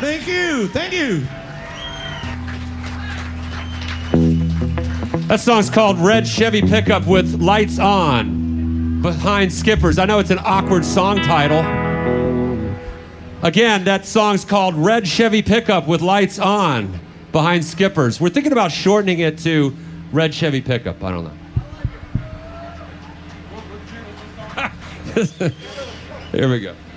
Thank you. Thank you. That song's called Red Chevy Pickup with Lights On, Behind Skippers. I know it's an awkward song title. Again, that song's called Red Chevy Pickup with Lights On, Behind Skippers. We're thinking about shortening it to Red Chevy Pickup. I don't know. Here we go.